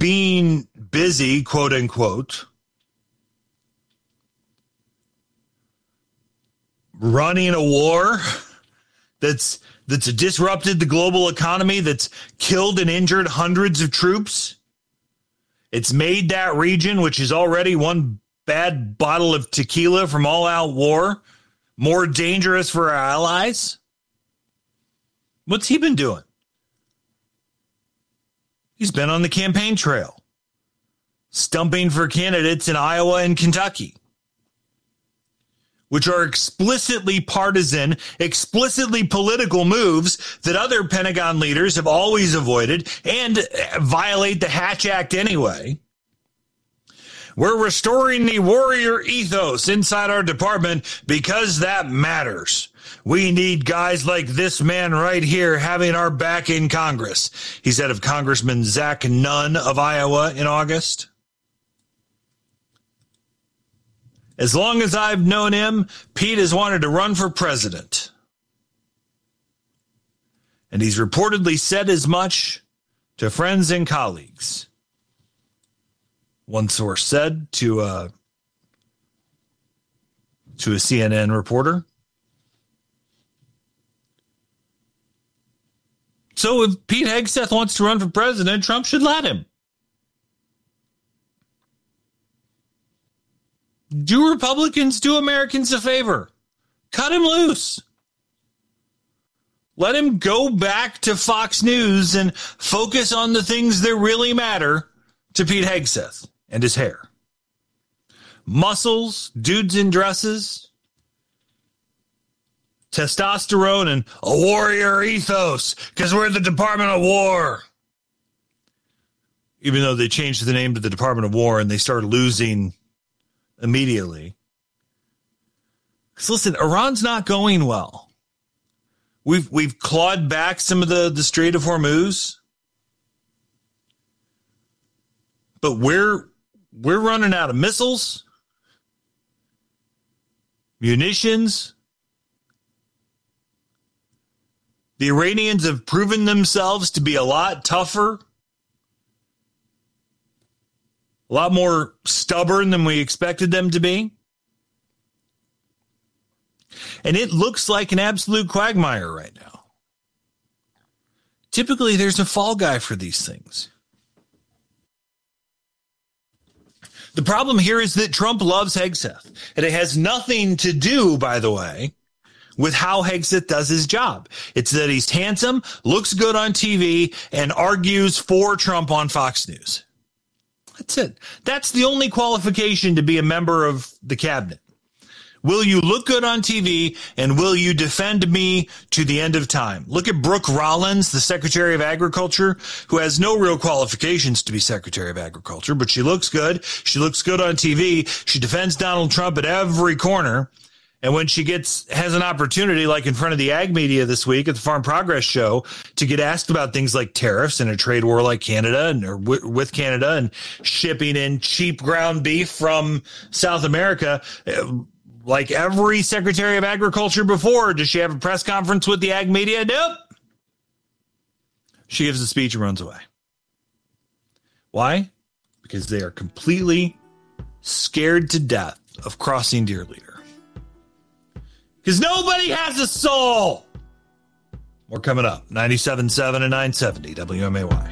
being busy, quote unquote, running a war that's disrupted the global economy, that's killed and injured hundreds of troops. It's made that region, which is already one bad bottle of tequila from all-out war, more dangerous for our allies. What's he been doing? He's been on the campaign trail, stumping for candidates in Iowa and Kentucky, which are explicitly partisan, explicitly political moves that other Pentagon leaders have always avoided and violate the Hatch Act anyway. We're restoring the warrior ethos inside our department because that matters. We need guys like this man right here having our back in Congress, he said of Congressman Zach Nunn of Iowa in August. As long as I've known him, Pete has wanted to run for president. And he's reportedly said as much to friends and colleagues. One source said to a CNN reporter. So if Pete Hegseth wants to run for president, Trump should let him. Do Republicans do Americans a favor? Cut him loose. Let him go back to Fox News and focus on the things that really matter to Pete Hegseth and his hair. Muscles, dudes in dresses, testosterone, and a warrior ethos, because we're the Department of War. Even though they changed the name to the Department of War and they started losing immediately. Because listen, Iran's not going well. We've clawed back some of the Strait of Hormuz, but we're running out of missiles, munitions. The Iranians have proven themselves to be a lot tougher, a lot more stubborn than we expected them to be. And it looks like an absolute quagmire right now. Typically, there's a fall guy for these things. The problem here is that Trump loves Hegseth. And it has nothing to do, by the way, with how Hegseth does his job. It's that he's handsome, looks good on TV, and argues for Trump on Fox News. That's it. That's the only qualification to be a member of the cabinet. Will you look good on TV, and will you defend me to the end of time? Look at Brooke Rollins, the Secretary of Agriculture, who has no real qualifications to be Secretary of Agriculture, but she looks good. She looks good on TV. She defends Donald Trump at every corner. And when she has an opportunity, like in front of the ag media this week at the Farm Progress Show, to get asked about things like tariffs and a trade war like Canada or with Canada and shipping in cheap ground beef from South America, like every Secretary of Agriculture before, does she have a press conference with the ag media? Nope. She gives a speech and runs away. Why? Because they are completely scared to death of crossing deer leader. Because nobody has a soul. More coming up. 97.7 and 970 WMAY.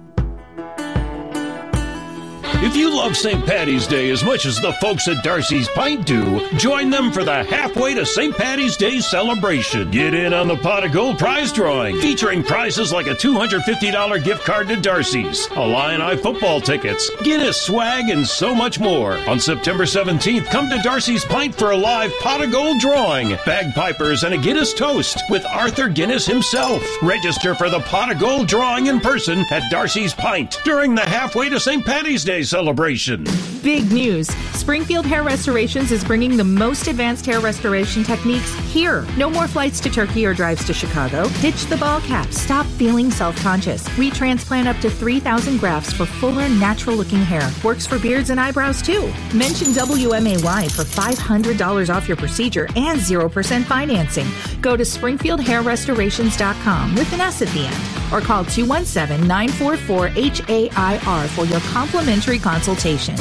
If you love St. Paddy's Day as much as the folks at Darcy's Pint do, join them for the Halfway to St. Paddy's Day celebration. Get in on the Pot of Gold prize drawing, featuring prizes like a $250 gift card to Darcy's, Illini football tickets, Guinness swag, and so much more. On September 17th, come to Darcy's Pint for a live Pot of Gold drawing, bagpipers, and a Guinness toast with Arthur Guinness himself. Register for the Pot of Gold drawing in person at Darcy's Pint during the Halfway to St. Paddy's Day celebration. Big news. Springfield Hair Restorations is bringing the most advanced hair restoration techniques here. No more flights to Turkey or drives to Chicago. Ditch the ball cap. Stop feeling self-conscious. Retransplant up to 3,000 grafts for fuller, natural-looking hair. Works for beards and eyebrows, too. Mention WMAY for $500 off your procedure and 0% financing. Go to SpringfieldHairRestorations.com with an S at the end. or call 217-944-HAIR for your complimentary consultation.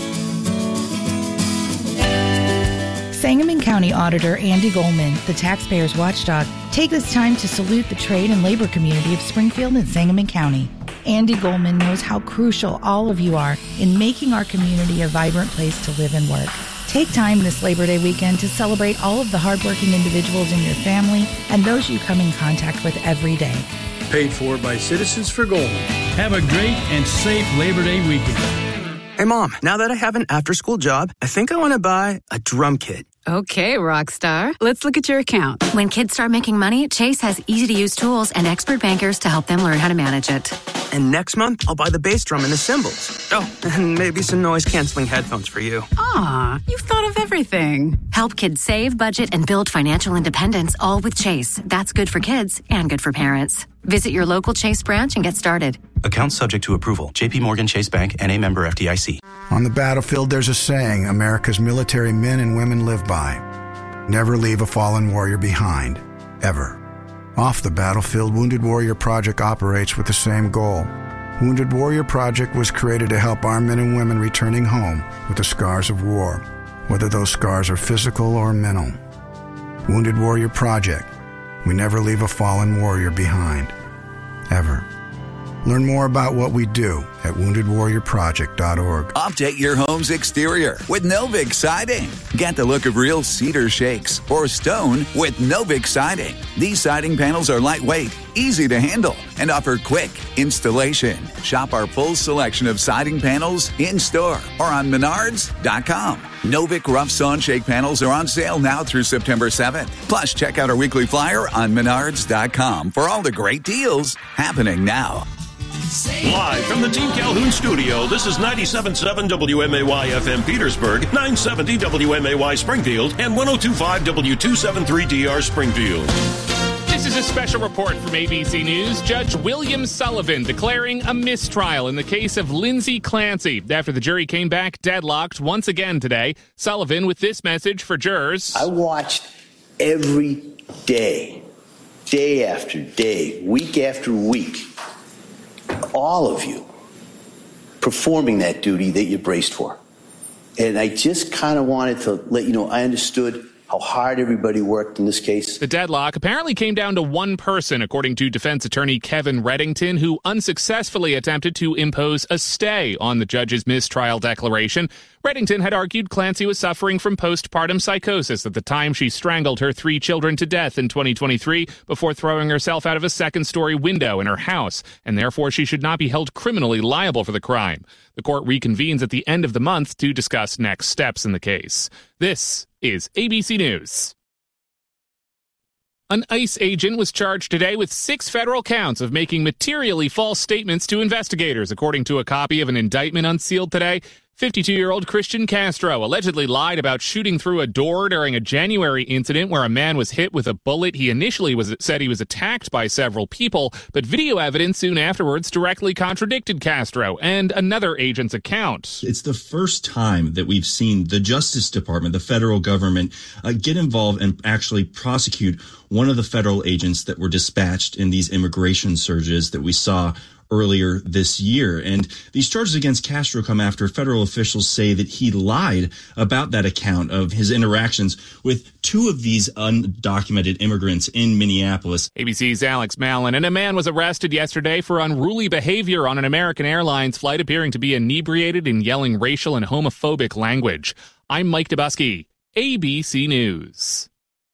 Sangamon County Auditor Andy Goldman, the taxpayers' watchdog, take this time to salute the trade and labor community of Springfield and Sangamon County. Andy Goldman knows how crucial all of you are in making our community a vibrant place to live and work. Take time this Labor Day weekend to celebrate all of the hardworking individuals in your family and those you come in contact with every day. Paid for by Citizens for Goldman. Have a great and safe Labor Day weekend. Hey, Mom, now that I have an after-school job, I think I want to buy a drum kit. Okay, Rockstar. Let's look at your account. When kids start making money, Chase has easy-to-use tools and expert bankers to help them learn how to manage it. And next month, I'll buy the bass drum and the cymbals. Oh, and maybe some noise-canceling headphones for you. Aw, you've thought of everything. Help kids save, budget, and build financial independence, all with Chase. That's good for kids and good for parents. Visit your local Chase branch and get started. Account subject to approval. J.P. Morgan Chase Bank, N.A. member FDIC. On the battlefield, there's a saying America's military men and women live by. Never leave a fallen warrior behind. Ever. Off the battlefield, Wounded Warrior Project operates with the same goal. Wounded Warrior Project was created to help our men and women returning home with the scars of war, whether those scars are physical or mental. Wounded Warrior Project. We never leave a fallen warrior behind. Ever. Learn more about what we do at woundedwarriorproject.org. Update your home's exterior with Novik Siding. Get the look of real cedar shakes or stone with Novik Siding. These siding panels are lightweight, easy to handle, and offer quick installation. Shop our full selection of siding panels in-store or on Menards.com. Novik Rough Sawn Shake panels are on sale now through September 7th. Plus, check out our weekly flyer on Menards.com for all the great deals happening now. Live from the Team Calhoun studio, this is 97.7 WMAY FM Petersburg, 970 WMAY Springfield, and 102.5 W273DR Springfield. This is a special report from ABC News. Judge William Sullivan declaring a mistrial in the case of Lindsay Clancy. After the jury came back deadlocked once again today, Sullivan with this message for jurors. I watched every day, day after day, week after week, all of you performing that duty that you braced for. And I just kind of wanted to let you know I understood how hard everybody worked in this case. The deadlock apparently came down to one person, according to defense attorney Kevin Reddington, who unsuccessfully attempted to impose a stay on the judge's mistrial declaration. Reddington had argued Clancy was suffering from postpartum psychosis at the time she strangled her 3 children to death in 2023 before throwing herself out of a second-story window in her house, and therefore she should not be held criminally liable for the crime. The court reconvenes at the end of the month to discuss next steps in the case. This is ABC News. An ICE agent was charged today with 6 federal counts of making materially false statements to investigators, according to a copy of an indictment unsealed today. 52-year-old Christian Castro allegedly lied about shooting through a door during a January incident where a man was hit with a bullet. He initially said he was attacked by several people, but video evidence soon afterwards directly contradicted Castro and another agent's account. It's the first time that we've seen the Justice Department, the federal government, get involved and actually prosecute one of the federal agents that were dispatched in these immigration surges that we saw earlier this year. And these charges against Castro come after federal officials say that he lied about that account of his interactions with 2 of these undocumented immigrants in Minneapolis. ABC's Alex Mallon. And a man was arrested yesterday for unruly behavior on an American Airlines flight, appearing to be inebriated and yelling racial and homophobic language. I'm Mike Dubusky, ABC News.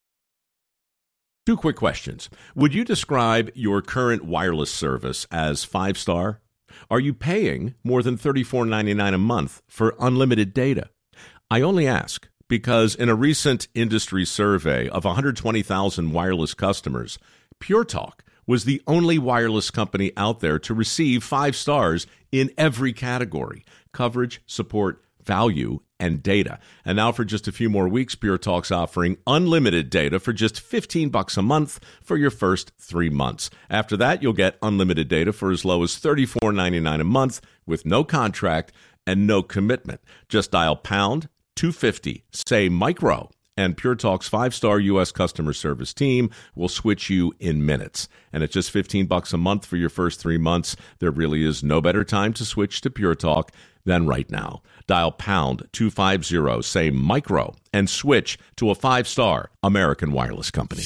2 quick questions. Would you describe your current wireless service as 5-star? Are you paying more than $34.99 a month for unlimited data? I only ask because in a recent industry survey of 120,000 wireless customers, Pure Talk was the only wireless company out there to receive 5 stars in every category: coverage, support, value, and data. And now for just a few more weeks, Pure Talk's offering unlimited data for just $15 a month for your first 3 months. After that, you'll get unlimited data for as low as $34.99 a month with no contract and no commitment. Just dial pound 250, say micro, And Pure Talk's 5-star U.S. customer service team will switch you in minutes. And at just $15 a month for your first 3 months, there really is no better time to switch to Pure Talk than right now. Dial pound 250, say micro, and switch to a 5-star American Wireless company.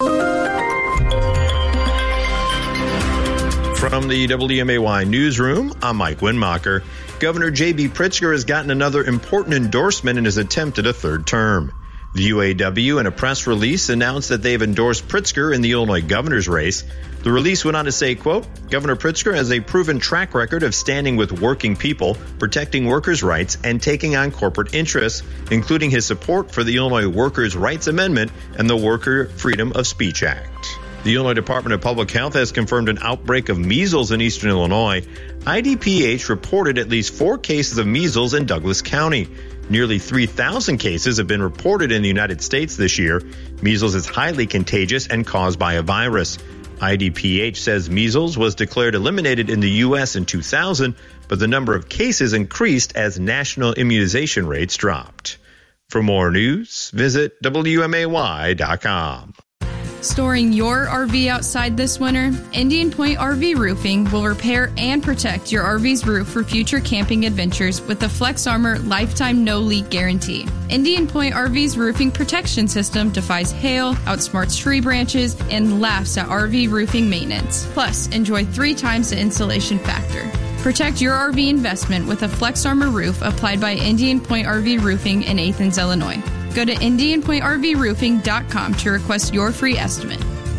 From the WMAY newsroom, I'm Mike Winmacher. Governor J.B. Pritzker has gotten another important endorsement in his attempt at a third term. The UAW, in a press release, announced that they've endorsed Pritzker in the Illinois governor's race. The release went on to say, quote, Governor Pritzker has a proven track record of standing with working people, protecting workers' rights, and taking on corporate interests, including his support for the Illinois Workers' Rights Amendment and the Worker Freedom of Speech Act. The Illinois Department of Public Health has confirmed an outbreak of measles in eastern Illinois. IDPH reported at least 4 cases of measles in Douglas County. Nearly 3,000 cases have been reported in the United States this year. Measles is highly contagious and caused by a virus. IDPH says measles was declared eliminated in the U.S. in 2000, but the number of cases increased as national immunization rates dropped. For more news, visit WMAY.com. Storing your RV outside this winter? Indian Point RV Roofing will repair and protect your RV's roof for future camping adventures with the Flex Armor Lifetime No Leak Guarantee. Indian Point RV's roofing protection system defies hail, outsmarts tree branches, and laughs at RV roofing maintenance. Plus, enjoy 3 times the insulation factor. Protect your RV investment with a Flex Armor roof applied by Indian Point RV Roofing in Athens, Illinois. Go to IndianPointRVRoofing.com to request your free estimate.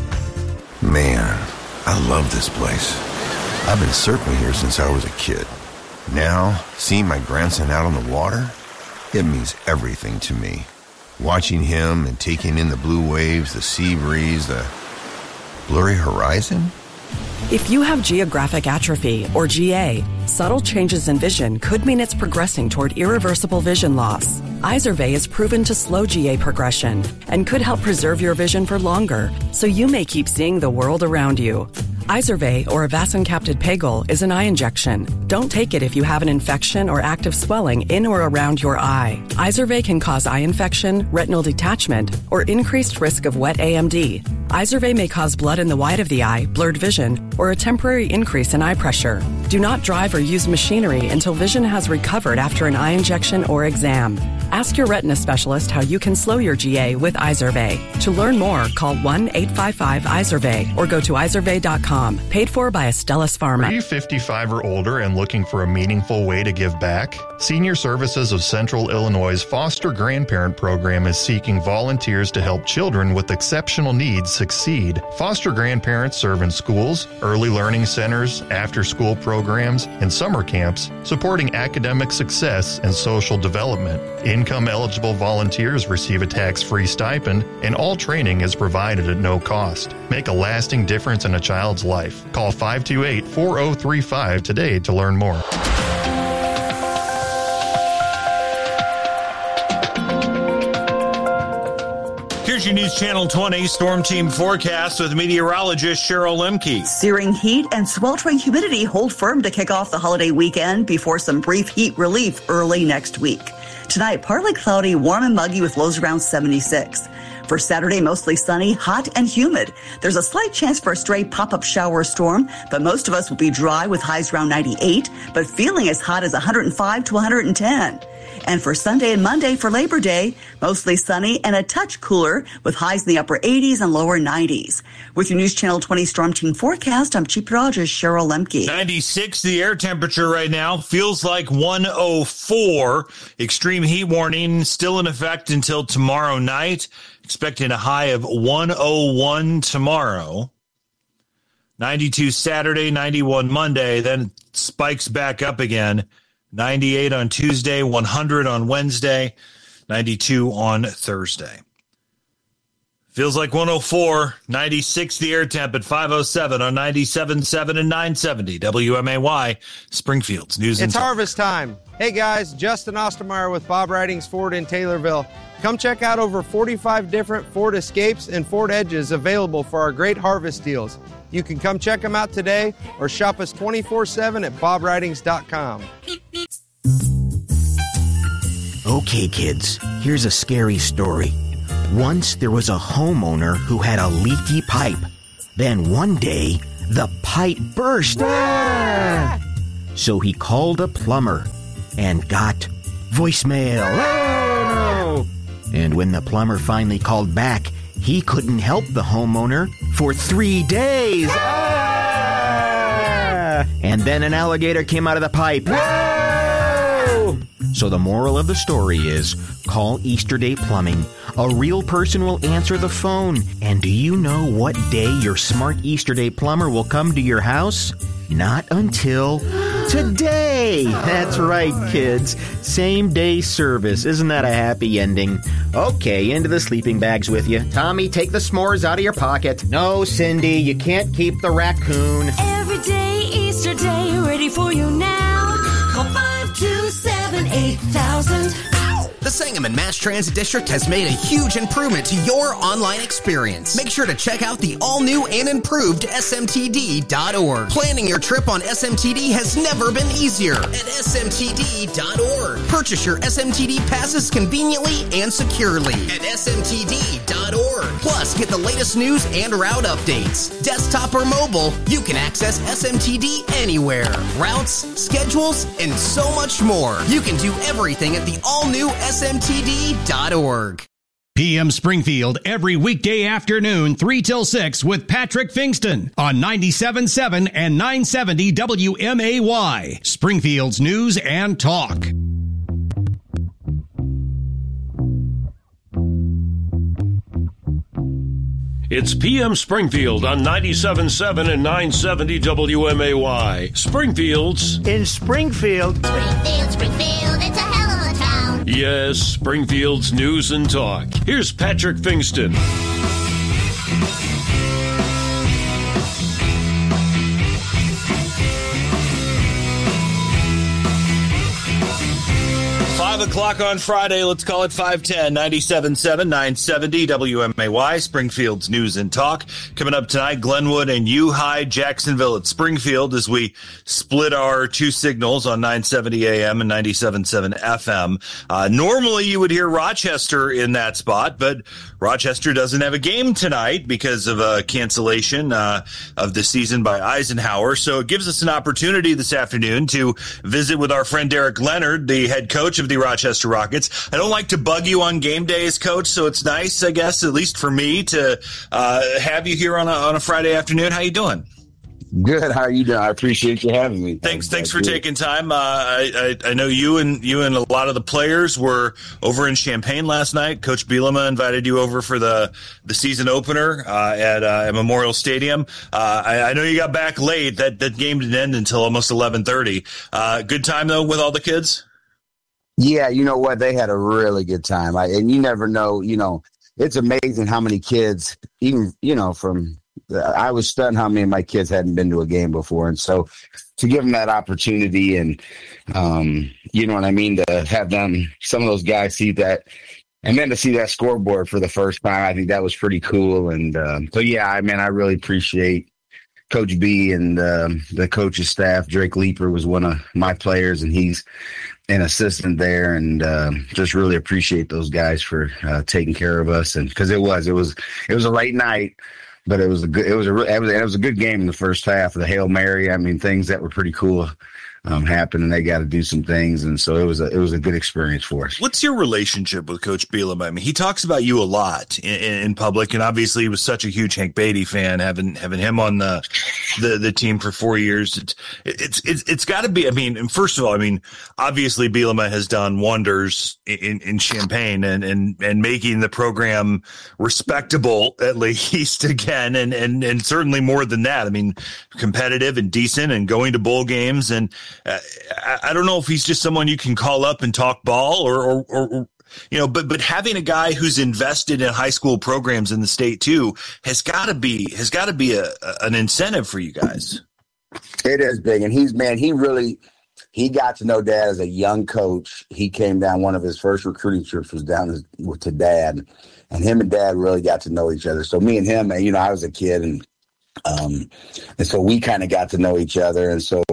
Man, I love this place. I've been surfing here since I was a kid. Now, seeing my grandson out on the water, it means everything to me. Watching him and taking in the blue waves, the sea breeze, the blurry horizon. If you have geographic atrophy, or GA, subtle changes in vision could mean it's progressing toward irreversible vision loss. Izervay is proven to slow GA progression and could help preserve your vision for longer, so you may keep seeing the world around you. Izervay, or avacincaptad pegol, is an eye injection. Don't take it if you have an infection or active swelling in or around your eye. Izervay can cause eye infection, retinal detachment, or increased risk of wet AMD. Izervay may cause blood in the white of the eye, blurred vision, or a temporary increase in eye pressure. Do not drive or use machinery until vision has recovered after an eye injection or exam. Ask your retina specialist how you can slow your GA with Izervay. To learn more, call 1-855-IZERVAY or go to izervay.com. Paid for by Astellas Pharma. Are you 55 or older and looking for a meaningful way to give back? Senior Services of Central Illinois' Foster Grandparent Program is seeking volunteers to help children with exceptional needs succeed. Foster grandparents serve in schools, early learning centers, after-school programs, and summer camps, supporting academic success and social development. Income-eligible volunteers receive a tax-free stipend, and all training is provided at no cost. Make a lasting difference in a child's life. Call 528-4035 today to learn more. Here's your News Channel 20 Storm Team forecast with meteorologist Cheryl Lemke. Searing heat and sweltering humidity hold firm to kick off the holiday weekend before some brief heat relief early next week. Tonight, partly cloudy, warm and muggy with lows around 76. For Saturday, mostly sunny, hot, and humid. There's a slight chance for a stray pop-up shower storm, but most of us will be dry with highs around 98, but feeling as hot as 105 to 110. And for Sunday and Monday for Labor Day, mostly sunny and a touch cooler with highs in the upper 80s and lower 90s. With your News Channel 20 Storm Team forecast, I'm meteorologist Cheryl Lemke. 96 the air temperature right now. Feels like 104. Extreme heat warning still in effect until tomorrow night. Expecting a high of 101 tomorrow. 92 Saturday, 91 Monday, then spikes back up again. 98 on Tuesday, 100 on Wednesday, 92 on Thursday. Feels like 104, 96 the air temp at 507 on 97.7 and 970 WMAY, Springfield's News and It's Talk. harvest time. Hey guys, Justin Ostermeyer with Bob Ridings Ford in Taylorville. Come check out over 45 different Ford Escapes and Ford Edges available for our great harvest deals. You can come check them out today or shop us 24/7 at bobridings.com. Okay, kids, here's a scary story. Once there was a homeowner who had a leaky pipe. Then one day, the pipe burst. So he called a plumber and got voicemail. Oh, no. And when the plumber finally called back, he couldn't help the homeowner for 3 days. And then an alligator came out of the pipe. Whoa! So the moral of the story is, call Easterday Plumbing. A real person will answer the phone. And do you know what day your smart Easterday plumber will come to your house? Not until today. That's right, kids. Same day service. Isn't that a happy ending? Okay, into the sleeping bags with you. Tommy, take the s'mores out of your pocket. No, Cindy, you can't keep the raccoon. Every day, Easter Day, ready for you now. Call 527-8000. The Sangamon Mass Transit District has made a huge improvement to your online experience. Make sure to check out the all-new and improved smtd.org. Planning your trip on SMTD has never been easier at smtd.org. Purchase your SMTD passes conveniently and securely at smtd.org. Plus, get the latest news and route updates. Desktop or mobile, you can access SMTD anywhere. Routes, schedules, and so much more. You can do everything at the all-new smtd.org. PM Springfield every weekday afternoon 3 till 6 with Patrick Fingston on 97.7 and 970 WMAY, Springfield's News and Talk. It's PM Springfield on 97.7 and 970 WMAY. Springfield's in Springfield. Springfield, it's a hell of a town. Yes, Springfield's News and Talk. Here's Patrick Fingston. O'clock on Friday. Let's call it 510 97.7 970 WMAY, Springfield's News and Talk. Coming up tonight, Glenwood and U-High Jacksonville at Springfield as we split our two signals on 970 AM and 97.7 FM. Normally you would hear Rochester in that spot, but Rochester doesn't have a game tonight because of a cancellation of the season by Eisenhower. So it gives us an opportunity this afternoon to visit with our friend Derek Leonard, the head coach of the Rochester Rockets. I don't like to bug you on game days, Coach, so it's nice, I guess, at least for me, to have you here on a Friday afternoon. How you doing? Good. How are you doing? I appreciate you having me. Thanks for taking time. I know you and a lot of the players were over in Champaign last night. Coach Bielema invited you over for the season opener at Memorial Stadium. I know you got back late. That game didn't end until almost 11:30. Good time though with all the kids. Yeah, you know what? They had a really good time. And you never know. It's amazing how many kids, even I was stunned how many of my kids hadn't been to a game before. And so to give them that opportunity and, you know what I mean, to have them, some of those guys see that, and then to see that scoreboard for the first time, I think that was pretty cool. And so, yeah, I really appreciate Coach B and the coach's staff. Drake Leeper was one of my players, and he's an assistant there, and just really appreciate those guys for taking care of us. And because it was a late night, but it was a good game in the first half. The Hail Mary, things that were pretty cool happened, and they got to do some things, and so it was a good experience for us. What's your relationship with Coach Bielema? He talks about you a lot in public, and obviously he was such a huge Hank Beatty fan, having him on the team for 4 years. It's got to be. First of all, obviously Bielema has done wonders in Champaign and making the program respectable at least again, and certainly more than that. Competitive and decent and going to bowl games and. I don't know if he's just someone you can call up and talk ball or but having a guy who's invested in high school programs in the state too has got to be an incentive for you guys. It is big. And he got to know Dad as a young coach. He came down, one of his first recruiting trips was down to Dad, and him and Dad really got to know each other. So me and him, I was a kid and so we kind of got to know each other. And so,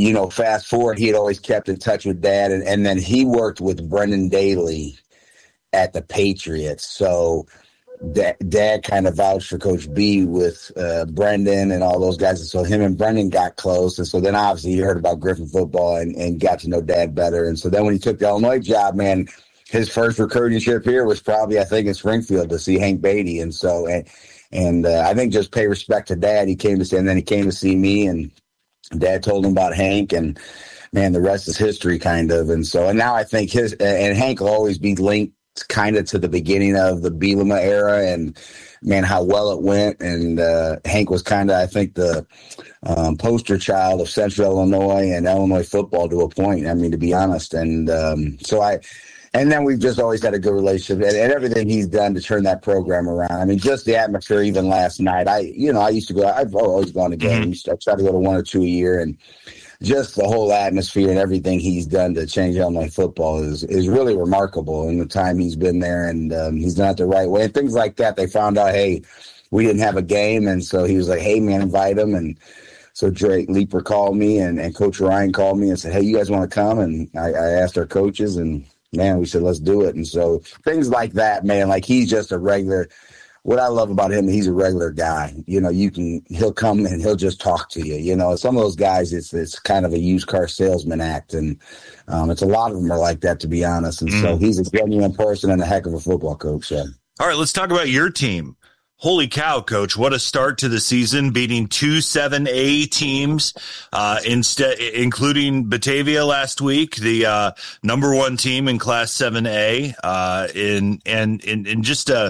fast forward, he had always kept in touch with Dad. And then he worked with Brendan Daly at the Patriots. So Dad kind of vouched for Coach B with Brendan and all those guys. And so him and Brendan got close. And so then obviously he heard about Griffin football and got to know Dad better. And so then when he took the Illinois job, man, his first recruiting trip here was probably, I think, in Springfield to see Hank Beatty. And so, and I think just pay respect to Dad. He came to see me, and Dad told him about Hank, and man, the rest is history kind of. And so, and now I think and Hank will always be linked kind of to the beginning of the Bielema era, and man, how well it went. And Hank was kind of, I think, the poster child of Central Illinois and Illinois football to a point. I mean, to be honest. And and then we've just always had a good relationship, and everything he's done to turn that program around. I mean, just the atmosphere, even last night. I used to go, I've always gone to games. I try to go to 1 or 2 a year, and just the whole atmosphere and everything he's done to change Illinois football is really remarkable in the time he's been there, and he's done it the right way. And things like that, they found out, hey, we didn't have a game, and so he was like, hey, man, invite him. And so Drake Leeper called me, and Coach Ryan called me and said, hey, you guys want to come? And I asked our coaches, and man, we said, let's do it. And so things like that, man, like he's just a regular. What I love about him, he's a regular guy. He'll come and he'll just talk to you. Some of those guys, it's kind of a used car salesman act. And it's a lot of them are like that, to be honest. And so he's a genuine person and a heck of a football coach. So. All right, let's talk about your team. Holy cow, Coach. What a start to the season, beating 2 7A teams, including Batavia last week, the number 1 team in Class 7A, in just a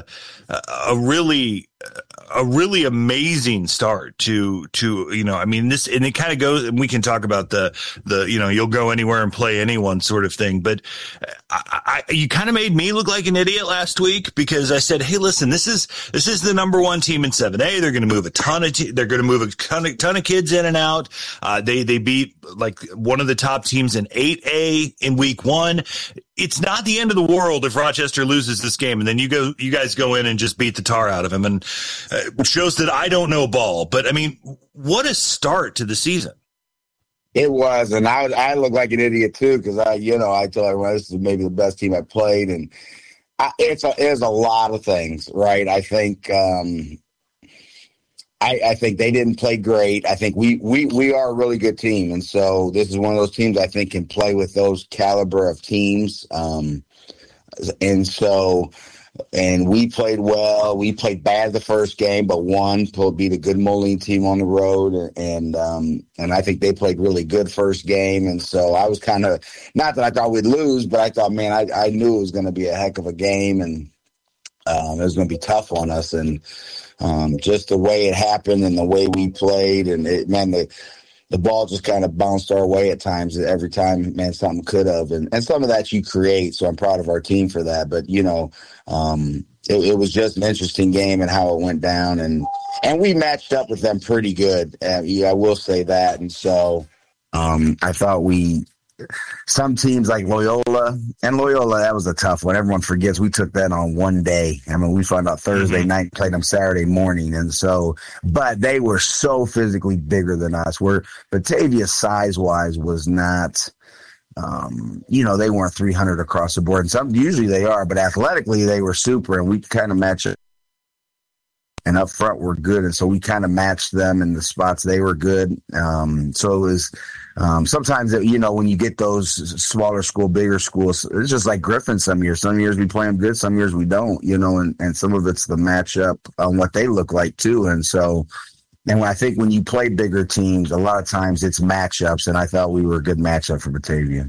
really amazing start to I mean, this, and it kind of goes, and we can talk about the you'll go anywhere and play anyone sort of thing, but you kind of made me look like an idiot last week because I said, hey, listen, this is the number 1 team in 7A. They're going to move a ton of kids in and out. They beat like one of the top teams in 8A in week 1. It's not the end of the world if Rochester loses this game, and then you guys go in and just beat the tar out of him, and it shows that I don't know ball. But I mean, what a start to the season! It was, and I look like an idiot too because I told everyone this is maybe the best team I played, and it's a lot of things, right? I think. I think they didn't play great. I think we are a really good team. And so this is one of those teams I think can play with those caliber of teams. And we played well. We played bad the first game, but won to beat a good Moline team on the road. And I think they played really good first game. And so I was kind of, not that I thought we'd lose, but I thought, man, I knew it was going to be a heck of a game, and it was going to be tough on us. And just the way it happened and the way we played, and the ball just kind of bounced our way at times. Every time, man, something could have, and some of that you create. So I'm proud of our team for that. But it was just an interesting game and how it went down, and we matched up with them pretty good. I will say that. And so I thought some teams like Loyola, that was a tough one. Everyone forgets we took that on one day. I mean, we found out Thursday night, played them Saturday morning. And so, but they were so physically bigger than us, where Batavia size-wise was not, they weren't 300 across the board. And usually they are, but athletically they were super, and we kind of match it. And up front we're good. And so we kind of matched them in the spots they were good. So it was, sometimes, when you get those smaller school, bigger schools, it's just like Griffin some years. Some years we play them good, some years we don't, and some of it's the matchup on what they look like too. And so, and I think when you play bigger teams, a lot of times it's matchups, and I thought we were a good matchup for Batavia.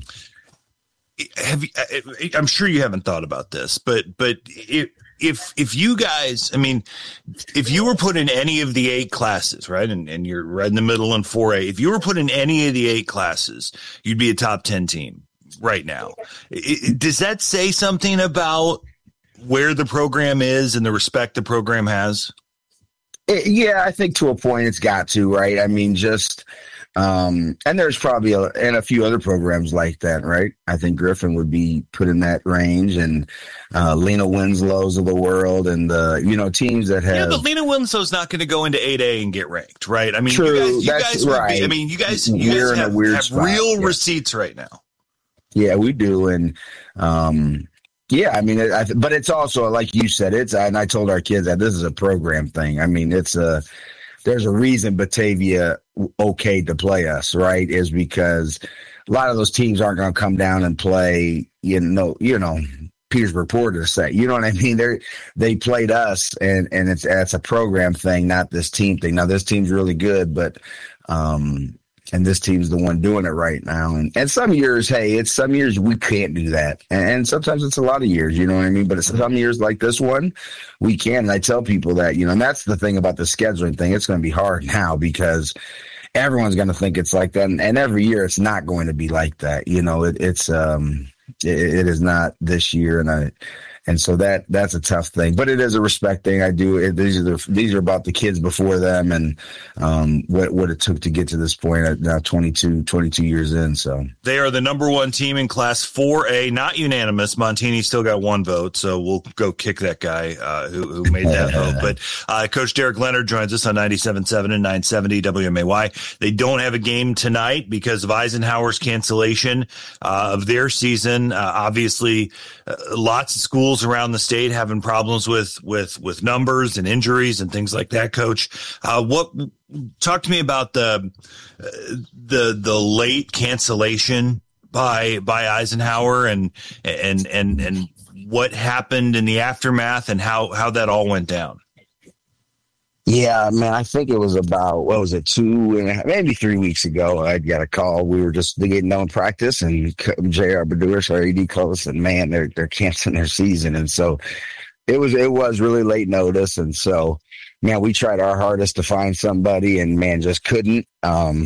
I'm sure you haven't thought about this, but if you guys, I mean, if you were put in any of the 8 classes, right, and you're right in the middle in 4A, if you were put in any of the 8 classes, you'd be a top 10 team right now. Does that say something about where the program is and the respect the program has? Yeah, I think to a point it's got to, right? I mean, just and there's probably a few other programs like that, right? I think Griffin would be put in that range, and Lena Winslow's of the world, and teams that have. Yeah, but Lena Winslow's not going to go into 8A and get ranked, right? I mean, true, you guys would right. I mean, you guys have spot, real receipts right now. Yeah, we do, and Yeah, I mean, but it's also, like you said, and I told our kids that this is a program thing. I mean, there's a reason Batavia okayed to play us, right? Is because a lot of those teams aren't going to come down and play, Petersburg Porter set. You know what I mean? They played us, and it's a program thing, not this team thing. Now, this team's really good, but and this team's the one doing it right now. And some years, it's some years we can't do that. And sometimes it's a lot of years, you know what I mean? But it's some years like this one, we can. And I tell people that, and that's the thing about the scheduling thing. It's going to be hard now because everyone's going to think it's like that. And every year it's not going to be like that. It is not this year. And so that's a tough thing, but it is a respect thing. These are about the kids before them and what it took to get to this point. Now 22 years in. So they are the number one team in Class 4A, not unanimous. Montini still got one vote, so we'll go kick that guy who made that vote. But Coach Derek Leonard joins us on 97.7 and 970 WMAY. They don't have a game tonight because of Eisenhower's cancellation of their season. Obviously, lots of schools around the state having problems with numbers and injuries and things like that. Coach, talk to me about the late cancellation by Eisenhower and what happened in the aftermath and how that all went down. Yeah, man, I think it was about, 2.5, maybe 3 weeks ago. I got a call. We were just getting done practice, and J.R. Badouris, our AD, called us and, man, they're canceling their season. And so it was really late notice. And so, man, we tried our hardest to find somebody and, man, just couldn't. Now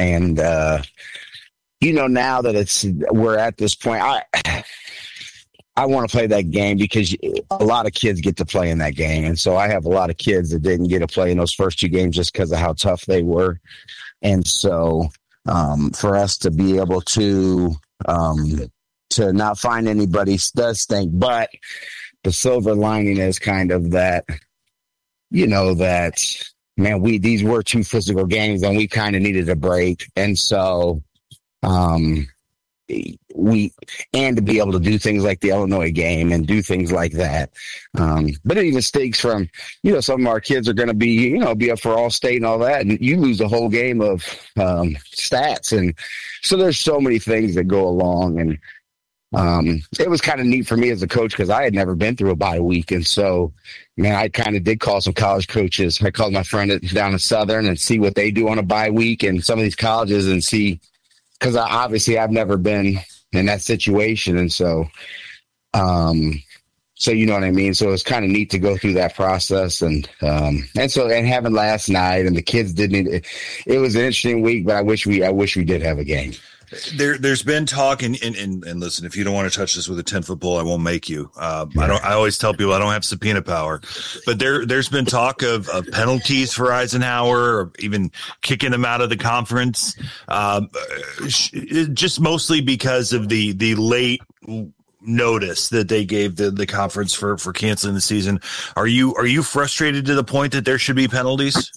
that we're at this point, I want to play that game because a lot of kids get to play in that game. And so I have a lot of kids that didn't get to play in those first two games just because of how tough they were. And so for us to be able to not find anybody does stink. But the silver lining is kind of that, man, these were two physical games and we kind of needed a break. And so to be able to do things like the Illinois game and do things like that. But it even stinks from, some of our kids are going to be up for all state and all that. And you lose the whole game of stats. And so there's so many things that go along. And it was kind of neat for me as a coach because I had never been through a bye week. And so, man, I kind of did call some college coaches. I called my friend down in Southern and see what they do on a bye week and some of these colleges and see, because I've never been in that situation. And so, you know what I mean? So it's kind of neat to go through that process. And having last night and the kids it was an interesting week, but I wish we did have a game. There's been talk and listen, if you don't want to touch this with a 10-foot pole, I won't make you. I always tell people I don't have subpoena power, but there's been talk of penalties for Eisenhower or even kicking him out of the conference. Just mostly because of the late notice that they gave the conference for canceling the season. Are you frustrated to the point that there should be penalties?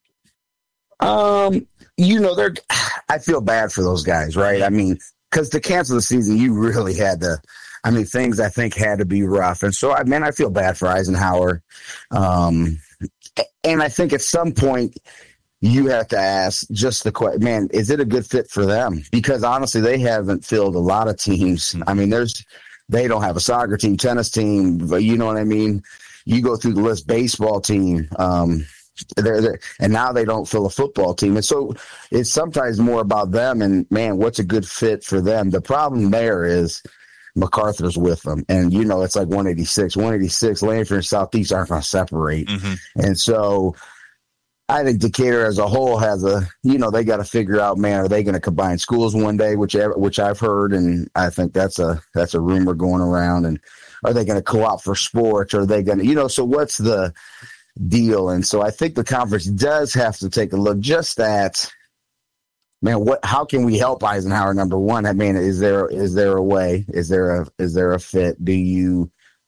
I feel bad for those guys, right? I mean, because to cancel the season, you really had to. I mean, things I think had to be rough, and so I feel bad for Eisenhower. And I think at some point you have to ask just the question, man, is it a good fit for them? Because honestly, they haven't filled a lot of teams. I mean, they don't have a soccer team, tennis team, but you know what I mean? You go through the list, baseball team, and now they don't fill a football team. And so it's sometimes more about them and, man, what's a good fit for them? The problem there is MacArthur's with them. And, it's like 186, Lanford and Southeast aren't going to separate. Mm-hmm. And so I think Decatur as a whole has they got to figure out, man, are they going to combine schools one day, which I've heard. And I think that's a rumor going around. And are they going to co-opt for sports? Or are they going to, so what's the deal? And so I think the conference does have to take a look just at, man, how can we help Eisenhower? Number one, I mean, is there a way? Is there a fit? Do you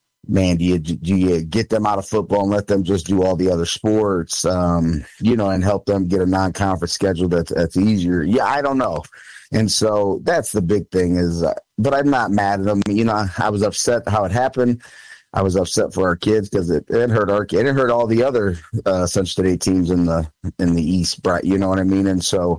get them out of football and let them just do all the other sports, and help them get a non-conference schedule that's easier? Yeah, I don't know. And so that's the big thing is, but I'm not mad at them. You know, I was upset how it happened. I was upset for our kids because it hurt our kid. It hurt all the other Central State teams in the East, right? You know what I mean? And so,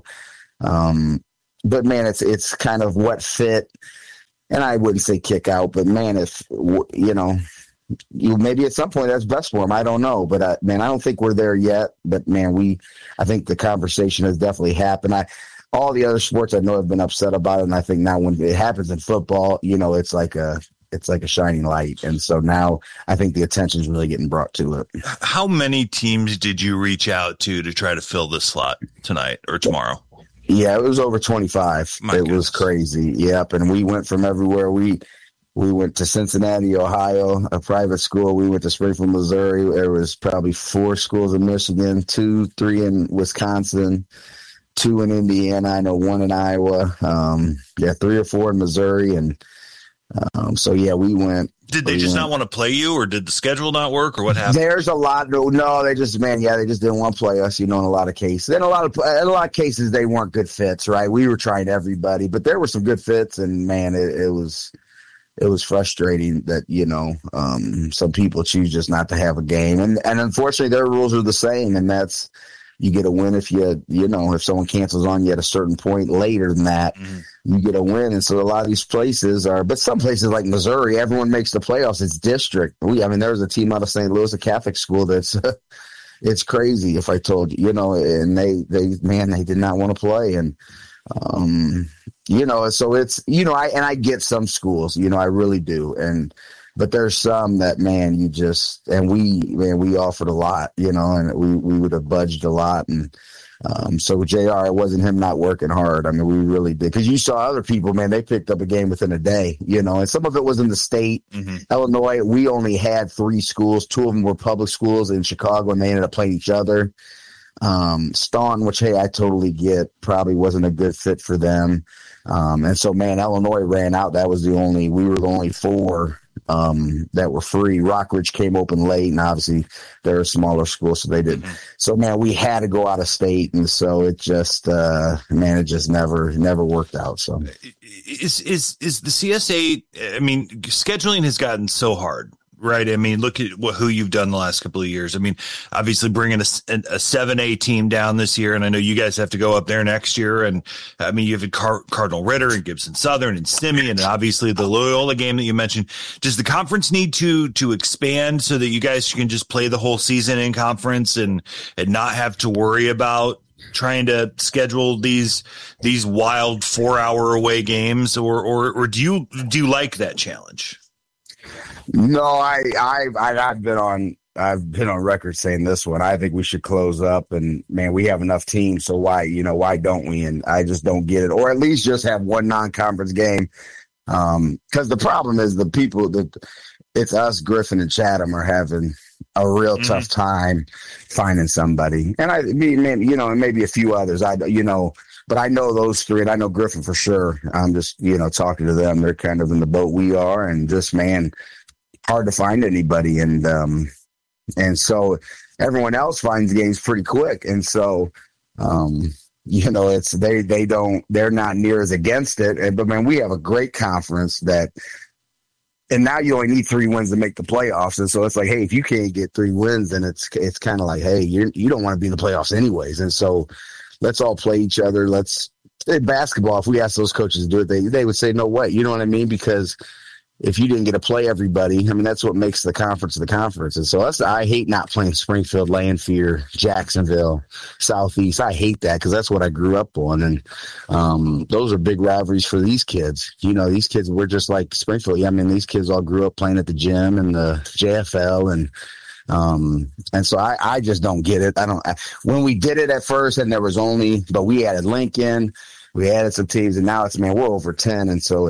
but man, it's kind of what fit. And I wouldn't say kick out, but man, if you know, maybe at some point that's best for them. I don't know, but man, I don't think we're there yet. But man, I think the conversation has definitely happened. All the other sports I know have been upset about it, and I think now when it happens in football, you know, it's like a shining light. And so now I think the attention is really getting brought to it. How many teams did you reach out to try to fill this slot tonight or tomorrow? Yeah, it was over 25. It was crazy. Yep. And we went from everywhere. We went to Cincinnati, Ohio, a private school. We went to Springfield, Missouri. There was probably 4 schools in Michigan, 2, 3 in Wisconsin, 2 in Indiana. I know 1 in Iowa. 3 or 4 in Missouri. And so, yeah, we went. Did they just not want to play you, or did the schedule not work, or what happened? There's a lot. No, they just didn't want to play us, you know, in a lot of cases. Then in a lot of cases, they weren't good fits, right? We were trying everybody, but there were some good fits, and man, it was frustrating that, you know, some people choose just not to have a game. And unfortunately, their rules are the same, and that's you get a win if if someone cancels on you at a certain point later than that, you get a win. And so a lot of these places but some places like Missouri, everyone makes the playoffs. It's district. There's a team out of St. Louis, a Catholic school that's it's crazy if I told you, you know, and they did not want to play. And, you know, so it's, you know, I get some schools, you know, I really do. But there's some that, man, we offered a lot, you know, and we would have budged a lot. And so JR, it wasn't him not working hard. I mean, we really did. Because you saw other people, man, they picked up a game within a day, you know, and some of it was in the state. Illinois, we only had 3 schools. 2 of them were public schools in Chicago, and they ended up playing each other. Staunton, which, hey, I totally get, probably wasn't a good fit for them. And so, man, Illinois ran out. We were the only 4 that were free. Rockridge came open late, and obviously they're a smaller school, so they did. So, man, we had to go out of state, and so it just, it just never worked out. So, is the CSA? I mean, scheduling has gotten so hard. Right. I mean, look at who you've done the last couple of years. I mean, obviously bringing a 7A team down this year. And I know you guys have to go up there next year. And I mean, you have Cardinal Ritter and Gibson Southern and Simi, and obviously the Loyola game that you mentioned. Does the conference need to expand so that you guys can just play the whole season in conference and not have to worry about trying to schedule these wild 4-hour away games, or do you like that challenge? No, I've been on record saying this one. I think we should close up, and man, we have enough teams, so why don't we? And I just don't get it, or at least just have one non-conference game. Because the problem is the people that it's us, Griffin and Chatham are having a real tough time finding somebody, and and maybe a few others. But I know those 3, and I know Griffin for sure. I'm just talking to them. They're kind of in the boat we are, and just man. Hard to find anybody, and so everyone else finds games pretty quick, and so it's they're not near as against it. But man, we have a great conference and now you only need 3 wins to make the playoffs, and so it's like, hey, if you can't get 3 wins, then it's kind of like, hey, you don't want to be in the playoffs anyways, and so let's all play each other. In basketball, if we ask those coaches to do it, they would say no way, you know what I mean, because if you didn't get to play everybody, I mean, that's what makes the conference the conference. And so I hate not playing Springfield, Lanphier, Jacksonville, Southeast. I hate that because that's what I grew up on. And those are big rivalries for these kids. You know, these kids were just like Springfield. I mean, these kids all grew up playing at the gym and the JFL. And so I just don't get it. When we did it at first, and but we added Lincoln. We added some teams, and now it's, man, we're over 10. And so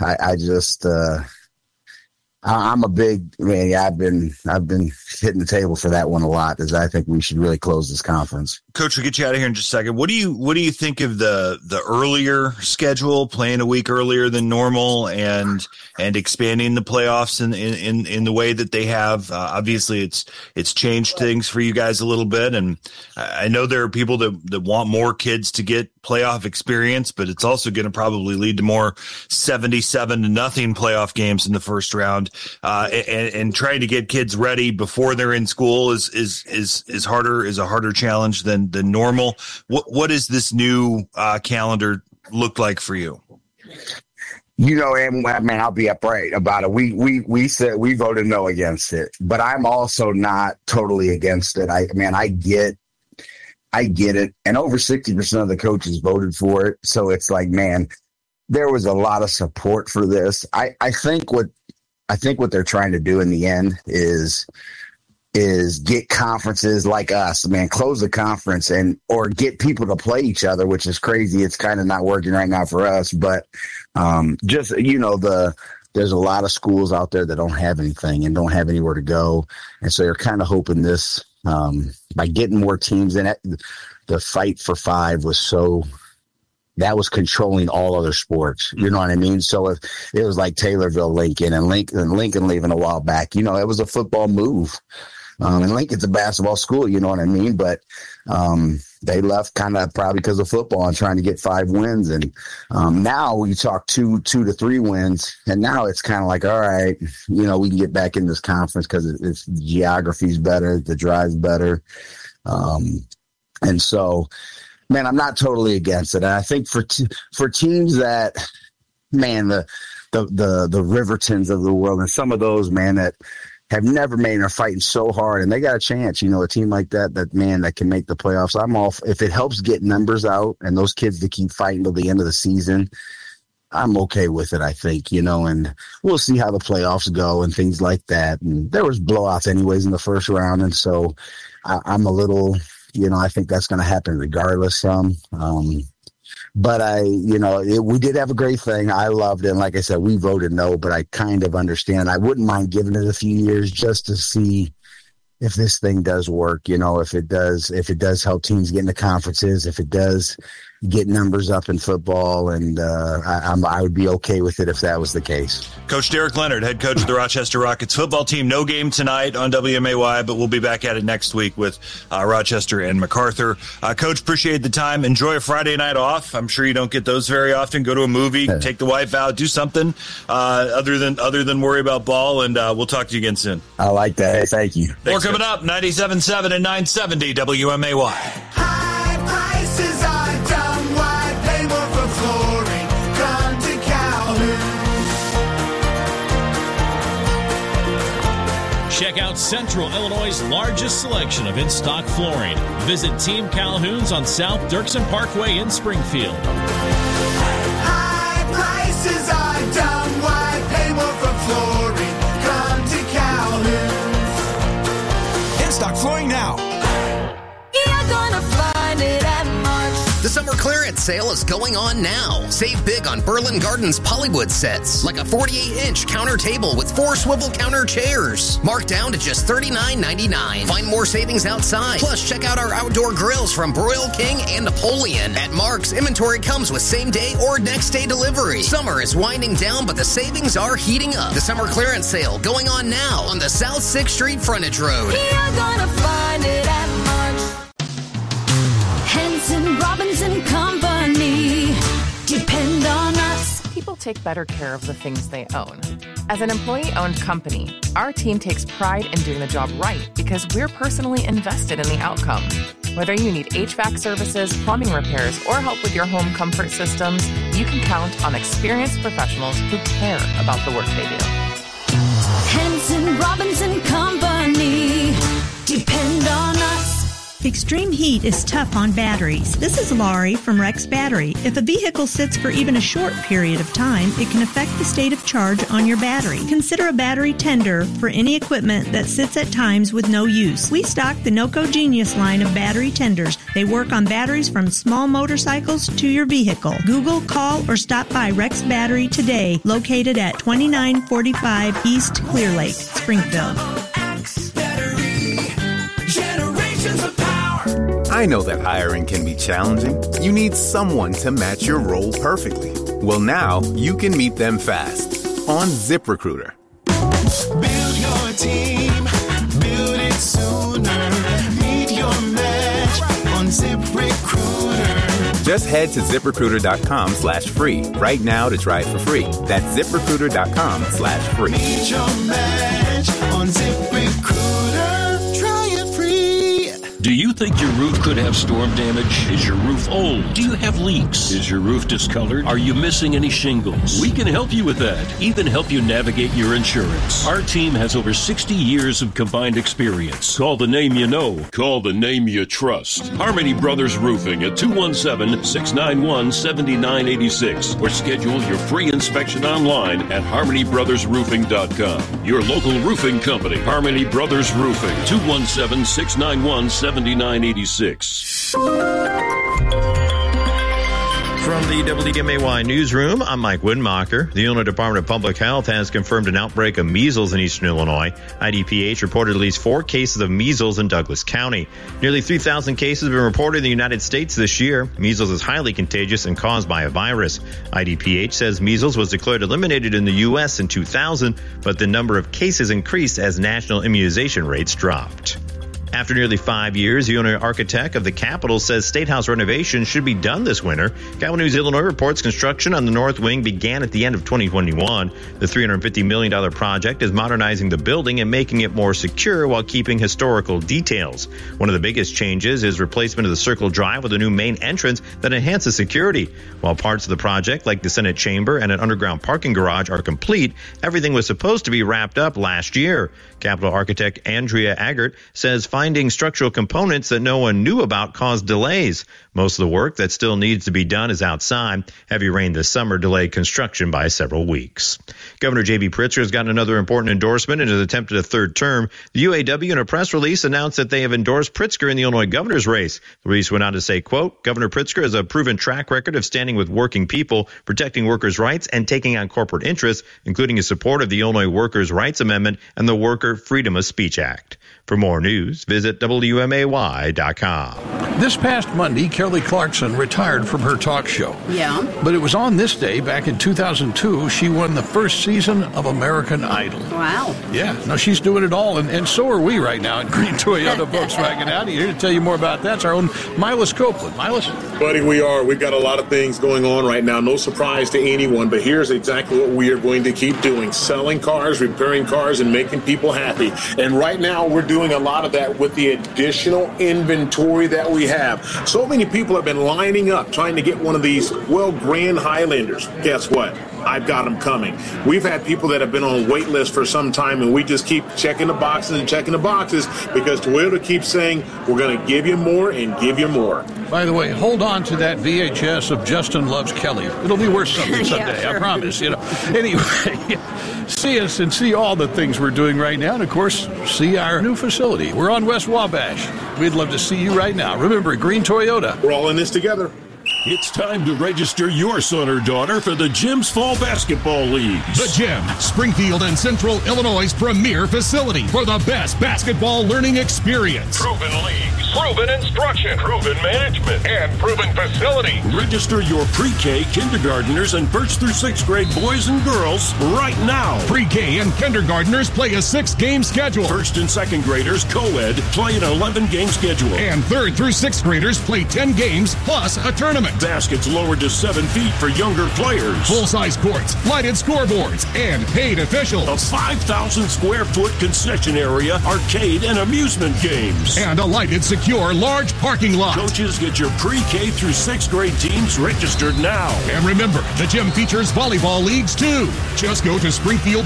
I'm a big, man. I've been hitting the table for that one a lot, as I think we should really close this conference. Coach, we'll get you out of here in just a second. What do you think of the earlier schedule, playing a week earlier than normal, and expanding the playoffs in the way that they have? Obviously, it's changed things for you guys a little bit, and I know there are people that want more kids to get playoff experience, but it's also going to probably lead to more 77-0 playoff games in the first round, and trying to get kids ready before they're in school is a harder challenge than normal. What does this new calendar look like for you? And man, I'll be upright about it. We said we voted no against it, but I'm also not totally against it. I get it. And over 60% of the coaches voted for it. So it's like, man, there was a lot of support for this. I think what they're trying to do in the end is get conferences like us, man, close the conference or get people to play each other, which is crazy. It's kind of not working right now for us, but there's a lot of schools out there that don't have anything and don't have anywhere to go. And so you're kind of hoping this, by getting more teams in it, the Fight for Five that was controlling all other sports. You know what I mean? So if it was like Taylorville, Lincoln, and Lincoln leaving a while back, it was a football move. And Lincoln's a basketball school, you know what I mean? But they left kind of probably because of football and trying to get 5 wins. And now we talk 2 to 3 wins. And now it's kind of like, all right, we can get back in this conference because it's geography's better, the drive's better. And so, man, I'm not totally against it. And I think for teams that, man, the Rivertons of the world and some of those, man, that have never made and are fighting so hard, and they got a chance, a team like that can make the playoffs. I'm all, if it helps get numbers out and those kids to keep fighting till the end of the season, I'm okay with it, I think, and we'll see how the playoffs go and things like that. And there was blowouts anyways in the first round. And so I'm a little, I think that's going to happen regardless. But we did have a great thing. I loved it. And like I said, we voted no, but I kind of understand. I wouldn't mind giving it a few years just to see if this thing does work, if it does help teams get into conferences, if it does get numbers up in football, and I would be okay with it if that was the case. Coach Derek Leonard, head coach of the Rochester Rockets football team. No game tonight on WMAY, but we'll be back at it next week with Rochester and MacArthur. Coach, appreciate the time. Enjoy a Friday night off. I'm sure you don't get those very often. Go to a movie, take the wife out, do something other than worry about ball, and we'll talk to you again soon. I like that. Hey, thank you. More coming up, 97.7 and 970 WMAY. High prices are dumb. Why pay more for flooring? Come to Calhoun. Check out Central Illinois' largest selection of in-stock flooring. Visit Team Calhoun's on South Dirksen Parkway in Springfield. High prices are dumb. Why pay more for flooring? Come to Calhoun. In-stock flooring now. You're gonna find it at Mark's. The summer clearance sale is going on now. Save big on Berlin Gardens Pollywood sets, like a 48-inch counter table with 4 swivel counter chairs. Marked down to just $39.99. Find more savings outside. Plus, check out our outdoor grills from Broil King and Napoleon. At Mark's, inventory comes with same-day or next-day delivery. Summer is winding down, but the savings are heating up. The summer clearance sale going on now on the South 6th Street frontage road. You're gonna find it at Mark's. Henson, Robinson Company. Depend on us. People take better care of the things they own. As an employee-owned company, our team takes pride in doing the job right because we're personally invested in the outcome. Whether you need HVAC services, plumbing repairs, or help with your home comfort systems, you can count on experienced professionals who care about the work they do. Henson, Robinson Company. Depend on us. Extreme heat is tough on batteries. This is Laurie from Rex Battery. If a vehicle sits for even a short period of time, it can affect the state of charge on your battery. Consider a battery tender for any equipment that sits at times with no use. We stock the NOCO Genius line of battery tenders. They work on batteries from small motorcycles to your vehicle. Google, call, or stop by Rex Battery today, located at 2945 East Clear Lake, Springfield. I know that hiring can be challenging. You need someone to match your role perfectly. Well, now you can meet them fast on ZipRecruiter. Build your team, build it sooner. Meet your match on ZipRecruiter. Just head to ZipRecruiter.com/free right now to try it for free. That's ZipRecruiter.com/free. Meet your match on ZipRecruiter. Try it free. Do you think your roof could have storm damage? Is your roof old? Do you have leaks? Is your roof discolored? Are you missing any shingles? We can help you with that. Even help you navigate your insurance. Our team has over 60 years of combined experience. Call the name you know. Call the name you trust. Harmony Brothers Roofing at 217-691-7986 or schedule your free inspection online at harmonybrothersroofing.com. Your local roofing company, Harmony Brothers Roofing, 217-691-7986. From the WMAY newsroom, I'm Mike Widmacher. The Illinois Department of Public Health has confirmed an outbreak of measles in eastern Illinois. IDPH reported at least 4 cases of measles in Douglas County. Nearly 3,000 cases have been reported in the United States this year. Measles is highly contagious and caused by a virus. IDPH says measles was declared eliminated in the U.S. in 2000, but the number of cases increased as national immunization rates dropped. After nearly 5 years, the owner architect of the Capitol says State House renovation should be done this winter. Capital News Illinois reports construction on the North Wing began at the end of 2021. The $350 million project is modernizing the building and making it more secure while keeping historical details. One of the biggest changes is replacement of the Circle Drive with a new main entrance that enhances security. While parts of the project, like the Senate chamber and an underground parking garage, are complete, everything was supposed to be wrapped up last year. Capitol architect Andrea Agert says finding structural components that no one knew about caused delays. Most of the work that still needs to be done is outside. Heavy rain this summer delayed construction by several weeks. Governor J.B. Pritzker has gotten another important endorsement in his attempt at a third term. The UAW, in a press release, announced that they have endorsed Pritzker in the Illinois governor's race. The release went on to say, quote, Governor Pritzker has a proven track record of standing with working people, protecting workers' rights, and taking on corporate interests, including his support of the Illinois Workers' Rights Amendment and the Worker Freedom of Speech Act. For more news, visit WMAY.com. This past Monday, Kelly Clarkson retired from her talk show. Yeah. But it was on this day, back in 2002, she won the first season of American Idol. Wow. Yeah. Now, she's doing it all, and so are we right now at Green Toyota Volkswagen Audi. Here to tell you more about that's our own Milas Copeland. Milas? Buddy, we are. We've got a lot of things going on right now. No surprise to anyone, but here's exactly what we are going to keep doing. Selling cars, repairing cars, and making people happy. And right now, we're doing a lot of that with the additional inventory that we have. So many people have been lining up trying to get one of these, Grand Highlanders. Guess what? I've got them coming. We've had people that have been on wait lists for some time, and we just keep checking the boxes because Toyota keeps saying, we're going to give you more and give you more. By the way, hold on to that VHS of Justin Loves Kelly. It'll be worth something someday, sure. I promise. Anyway, see us and see all the things we're doing right now, and of course, see our new facility. We're on West Wabash. We'd love to see you right now. Remember, Green Toyota. We're all in this together. It's time to register your son or daughter for the Gym's Fall Basketball Leagues. The Gym, Springfield and Central Illinois' premier facility for the best basketball learning experience. Proven leagues, proven instruction, proven management, and proven facility. Register your pre-K, kindergartners, and 1st through 6th grade boys and girls right now. Pre-K and kindergartners play a 6-game schedule. 1st and 2nd graders, co-ed, play an 11-game schedule. And 3rd through 6th graders play 10 games plus a tournament. Baskets lowered to 7 feet for younger players. Full-size courts, lighted scoreboards, and paid officials. A 5,000 square foot concession area, arcade, and amusement games. And a lighted, secure, large parking lot. Coaches, get your pre-K through 6th grade teams registered now. And remember, the gym features volleyball leagues too. Just go to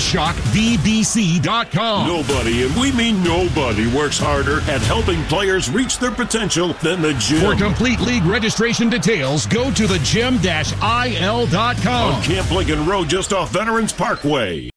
SpringfieldShockVBC.com. Nobody, and we mean nobody, works harder at helping players reach their potential than the gym. For complete league registration details, go to thegym-il.com. On Camp Lincoln Road, just off Veterans Parkway.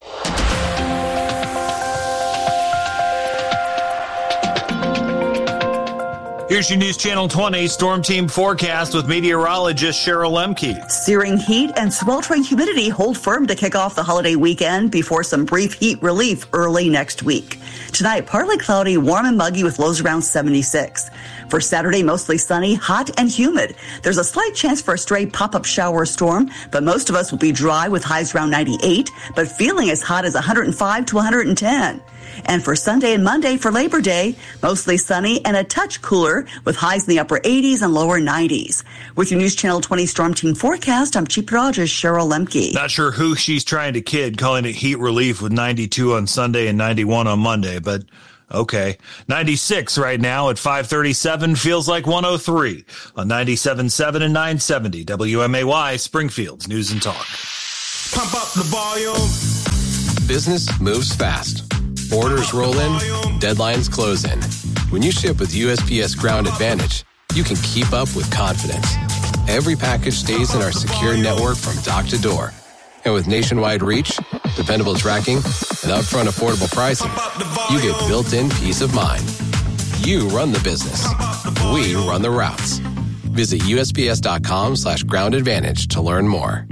Here's your News Channel 20 Storm Team forecast with meteorologist Cheryl Lemke. Searing heat and sweltering humidity hold firm to kick off the holiday weekend before some brief heat relief early next week. Tonight, partly cloudy, warm and muggy with lows around 76. For Saturday, mostly sunny, hot, and humid. There's a slight chance for a stray pop-up shower or storm, but most of us will be dry with highs around 98, but feeling as hot as 105 to 110. And for Sunday and Monday for Labor Day, mostly sunny and a touch cooler with highs in the upper 80s and lower 90s. With your News Channel 20 Storm Team forecast, I'm Chief Meteorologist Cheryl Lemke. Not sure who she's trying to kid, calling it heat relief with 92 on Sunday and 91 on Monday, but okay. 96 right now at 537, feels like 103 on 97.7 and 970 WMAY, Springfield's News and Talk. Pump up the volume. Business moves fast. Orders roll in, deadlines close in. When you ship with USPS Ground Advantage, you can keep up with confidence. Every package stays in our secure network from dock to door. And with nationwide reach, dependable tracking, and upfront affordable pricing, you get built-in peace of mind. You run the business. We run the routes. Visit USPS.com/Ground Advantage to learn more.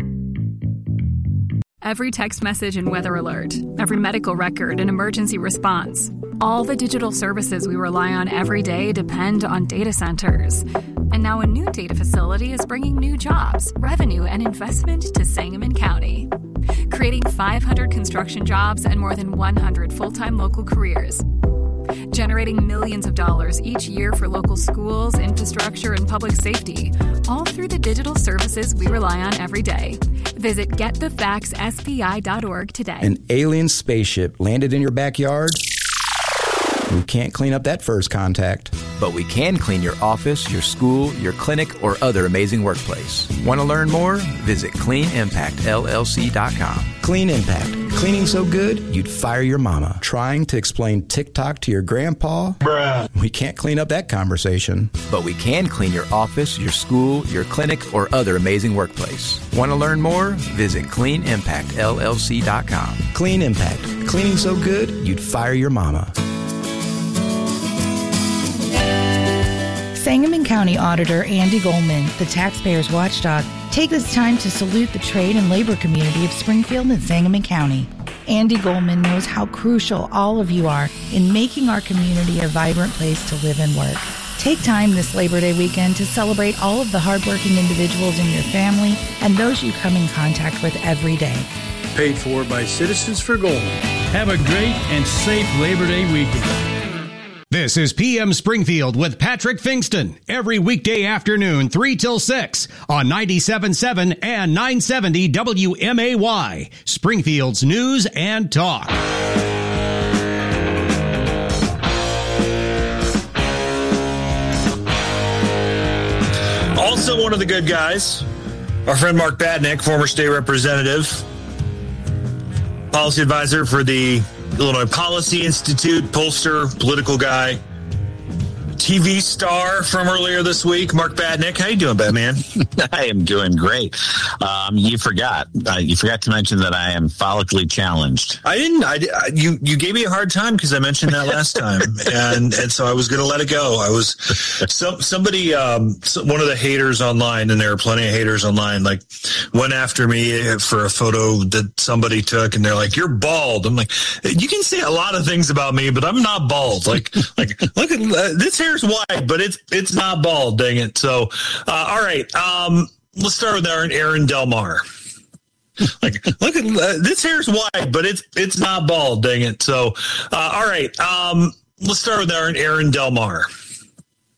Every text message and weather alert, every medical record and emergency response. All the digital services we rely on every day depend on data centers. And now a new data facility is bringing new jobs, revenue, and investment to Sangamon County, creating 500 construction jobs and more than 100 full-time local careers, generating millions of dollars each year for local schools, infrastructure, and public safety, all through the digital services we rely on every day. Visit getthefaxspi.org today. An alien spaceship landed in your backyard? We can't clean up that first contact. But we can clean your office, your school, your clinic, or other amazing workplace. Want to learn more? Visit CleanImpactLLC.com. Clean Impact. Cleaning so good, you'd fire your mama. Trying to explain TikTok to your grandpa? Bruh. We can't clean up that conversation. But we can clean your office, your school, your clinic, or other amazing workplace. Want to learn more? Visit CleanImpactLLC.com. Clean Impact. Cleaning so good, you'd fire your mama. Sangamon County Auditor Andy Goldman, the taxpayers' watchdog, take this time to salute the trade and labor community of Springfield and Sangamon County. Andy Goldman knows how crucial all of you are in making our community a vibrant place to live and work. Take time this Labor Day weekend to celebrate all of the hardworking individuals in your family and those you come in contact with every day. Paid for by Citizens for Goldman. Have a great and safe Labor Day weekend. This is PM Springfield with Patrick Fingston every weekday afternoon, 3 till 6 on 97.7 and 970 WMAY, Springfield's News and Talk. Also one of the good guys, our friend Mark Badnick, former state representative, policy advisor for the Illinois Policy Institute, pollster, political guy, TV star from earlier this week, Mark Badnick. How you doing, Batman? I am doing great. You forgot to mention that I am follically challenged. I didn't. You gave me a hard time because I mentioned that last time, and so I was going to let it go. I was somebody, one of the haters online, and there are plenty of haters online, like went after me for a photo that somebody took, and they're like, "You're bald." I'm like, "You can say a lot of things about me, but I'm not bald." Like look at this hair's white, but it's not bald. Dang it! So, all right. Let's start with Aaron Delmar. Like, look at this hair's white, but it's not bald. Dang it! So, all right. Let's start with Aaron Delmar.